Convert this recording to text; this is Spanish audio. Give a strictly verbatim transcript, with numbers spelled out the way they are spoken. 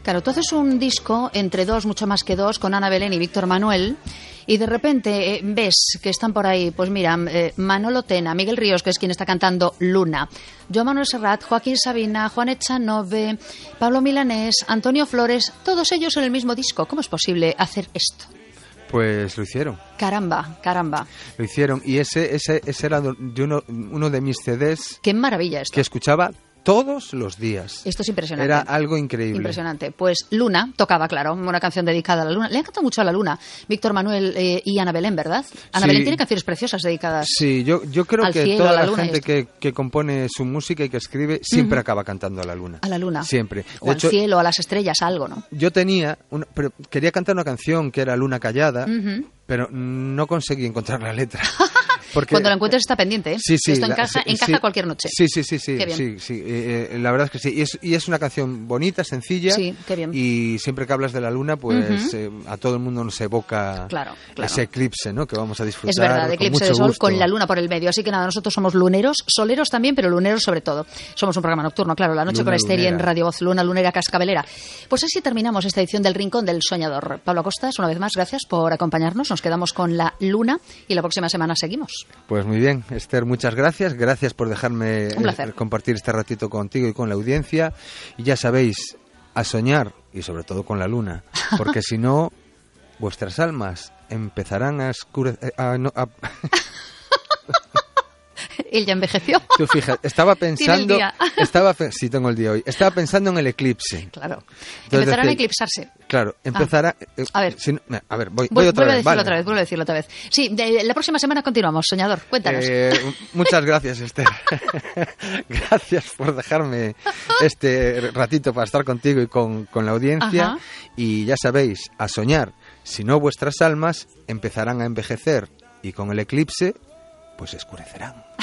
Claro, tú haces un disco entre dos, mucho más que dos, con Ana Belén y Víctor Manuel, y de repente eh, ves que están por ahí, pues mira, eh, Manolo Tena, Miguel Ríos, que es quien está cantando Luna, Joan Manuel Serrat, Joaquín Sabina, Juan Echanove, Pablo Milanés, Antonio Flores, todos ellos en el mismo disco. ¿Cómo es posible hacer esto? Pues lo hicieron. Caramba, caramba. Lo hicieron y ese ese, ese era de uno, uno de mis C Ds. Qué maravilla esto. Que escuchaba todos los días. Esto es impresionante. Era algo increíble. Impresionante. Pues Luna tocaba, claro, una canción dedicada a la Luna. Le han cantado mucho a la Luna, Víctor Manuel eh, y Ana Belén, ¿verdad? Ana sí. Belén tiene canciones preciosas dedicadas. Sí, yo, yo creo al que cielo, toda a la, la luna gente que, que compone su música y que escribe siempre uh-huh. acaba cantando a la Luna. A la Luna. Siempre. De o hecho, al cielo, a las estrellas, algo, ¿no? Yo tenía, una, pero quería cantar una canción que era Luna Callada, uh-huh. pero no conseguí encontrar la letra. Porque, Cuando la encuentres está pendiente, ¿eh? Sí, sí. Esto encaja, la, encaja sí, cualquier noche. Sí, sí, sí, sí. Qué bien. sí, sí eh, eh, la verdad es que sí. Y es, y es una canción bonita, sencilla. Sí, qué bien. Y siempre que hablas de la luna, pues uh-huh. eh, a todo el mundo nos evoca claro, claro. ese eclipse, ¿no? Que vamos a disfrutar. Es verdad, eclipse de sol gusto. Con la luna por el medio. Así que nada, nosotros somos luneros, soleros también, pero luneros sobre todo. Somos un programa nocturno, claro, la noche luna con Esther lunera. En Radio Voz, luna lunera cascabelera. Pues así terminamos esta edición del Rincón del Soñador. Pablo Costas, una vez más, gracias por acompañarnos. Nos quedamos con la luna y la próxima semana seguimos. Pues muy bien, Esther, muchas gracias. Gracias por dejarme eh, compartir este ratito contigo y con la audiencia. Y ya sabéis, a soñar, y sobre todo con la luna, porque si no, vuestras almas empezarán a escurecer... A, no, a... Él ya envejeció. Tú fíjate, estaba pensando... estaba Sí, tengo el día hoy. Estaba pensando en el eclipse. Claro. Entonces, empezarán decir, a eclipsarse. Claro, empezará... Ah. Eh, a ver. Si no, a ver, voy, voy, voy otra vuelve vez. a decirlo vale. otra vez, vuelve a decirlo otra vez. Sí, de, la próxima semana continuamos, soñador. Cuéntanos. Eh, muchas gracias, Esther. Gracias por dejarme este ratito para estar contigo y con, con la audiencia. Ajá. Y ya sabéis, a soñar. Si no, vuestras almas empezarán a envejecer y con el eclipse, pues escurecerán.